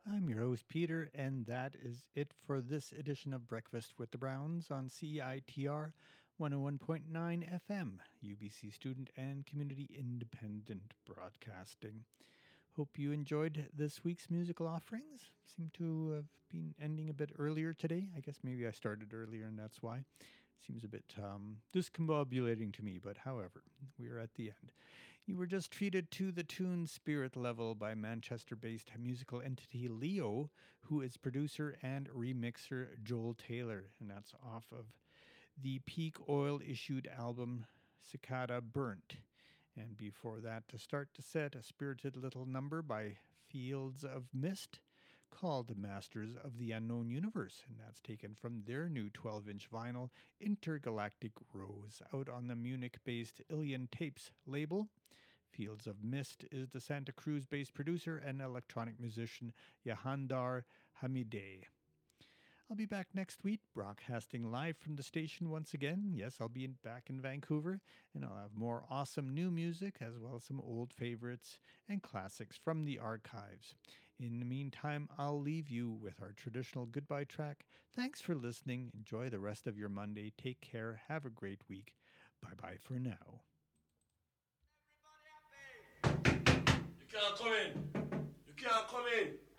I'm your host, Peter, and that is it for this edition of Breakfast with the Browns on CITR 101.9 FM, UBC Student and Community Independent Broadcasting. Hope you enjoyed this week's musical offerings. Seem to have been ending a bit earlier today. I guess maybe I started earlier and that's why. Seems a bit discombobulating to me, but however, we are at the end. You were just treated to the tune Spirit Level by Manchester based musical entity Leo, who is producer and remixer Joel Taylor, and that's off of the Peak Oil issued album Cicada Burnt. And before that, to start the set, a spirited little number by Fields of Mist called Masters of the Unknown Universe, and that's taken from their new 12-inch vinyl, Intergalactic Rose, out on the Munich-based Ilian Tapes label. Fields of Mist is the Santa Cruz-based producer and electronic musician Yahandar Hamideh. I'll be back next week, broadcasting live from the station once again. Yes, I'll be back in Vancouver, and I'll have more awesome new music as well as some old favorites and classics from the archives. In the meantime, I'll leave you with our traditional goodbye track. Thanks for listening. Enjoy the rest of your Monday. Take care. Have a great week. Bye bye for now. You can't come in. You can't come in.